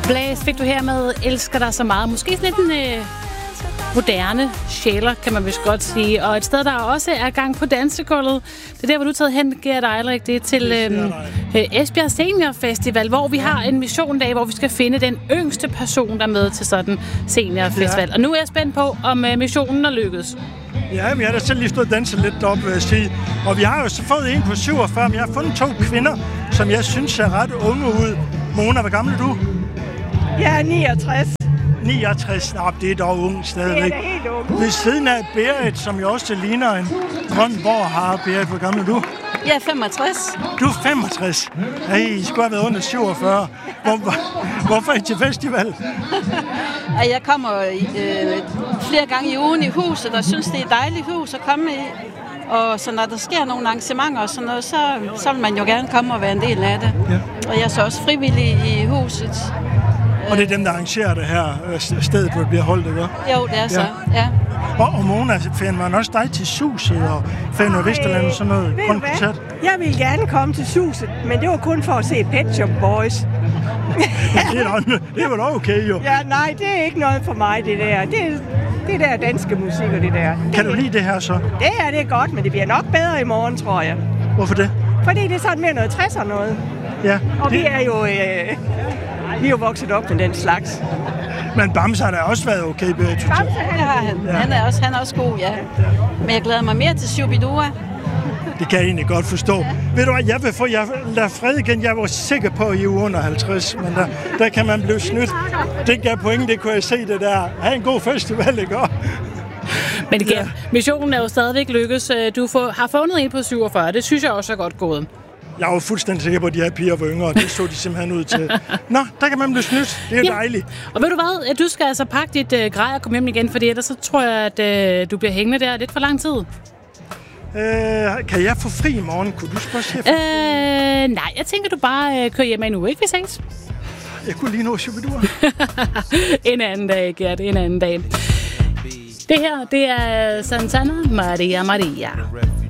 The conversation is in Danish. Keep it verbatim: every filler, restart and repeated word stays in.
Blæs fik du her med Elsker dig så meget. Måske sådan lidt en øh, moderne sjæler, kan man vist godt sige. Og et sted, der også er gang på dansegulvet. Det er der, hvor du er taget hen, Gert Eilerich. Det er til øh, øh, Esbjerg Senior Festival, hvor vi har en missiondag, hvor vi skal finde den yngste person, der er med til sådan seniorfestival. Og nu er jeg spændt på, om øh, missionen er lykkedes. Ja, vi har da selv lige stået og danset lidt deroppe, vil jeg sige. Og vi har jo så fået en på syvogfyrre, men jeg har fundet to kvinder, som jeg synes ser ret unge ud. Mona, hvor gammel er du? Jeg er niogtres. niogtres, nå, det er dog ung stadigvæk. Det er da helt ung. Ved siden af Berit, som jo også ligner en grøn borhare. Berit, hvor gammel er du? Jeg er femogtres. Du er femogtres? Hey, I skulle have været under syvogfyrre. Hvor, hvor, hvorfor er I til festival? Jeg kommer øh, flere gange i ugen i huset, og synes, det er et dejligt hus at komme i. Og så når der sker nogle arrangementer og sådan noget, så, så vil man jo gerne komme og være en del af det. Ja. Og jeg er så også frivillig i huset. Og det er dem, der arrangerer det her stedet, hvor det bliver holdt, ikke? Jo, det er så, ja. ja. Og, og Mona, fandt man også dig til Suset og Fan og Vesterland og sådan noget? Ved du hvad? Jeg ville gerne komme til Suset, men det var kun for at se Pet Shop Boys. det, er da, det var da okay, jo. Ja, nej, det er ikke noget for mig, det der. Det er, det der danske musik og det der. Kan du lide det her så? Det er det godt, men det bliver nok bedre i morgen, tror jeg. Hvorfor det? Fordi det er sådan mere noget tresser noget. Ja. Og det... vi er jo... Øh, Vi er jo vokset op med den slags. Men Bamse har da også været okay, Berit. Bamse, han har han. Ja. Han, er også, han er også god, ja. Men jeg glæder mig mere til Shubidua. Det kan jeg egentlig godt forstå. Ja. Ved du hvad, jeg vil få jer lader fred igen. Jeg var sikker på, at I er under halvtreds, men der, der kan man blive snydt. Det gav point, det kunne jeg se det der. Ha' en god festival, ikke? Men det ja. Missionen er jo stadigvæk lykkes. Du får, har fundet en på syvogfyrre. Det synes jeg også er godt gået. Jeg var fuldstændig sikker på, at de her piger var yngre, og det så de simpelthen ud til. Nå, der kan man blive snydt. Det er jo ja. dejligt. Og ved du hvad? Du skal altså pakke dit øh, grej og komme hjem igen, fordi ellers så tror jeg, at øh, du bliver hængende der lidt for lang tid. Øh, kan jeg få fri i morgen? Kunne du spørge chef? Øh, nej, jeg tænker, du bare øh, kører hjem en uge, ikke? Vi ses. Jeg kunne lige nå Shubidua. En anden dag, Gert. En anden dag. Det her, det er Santana Maria Maria.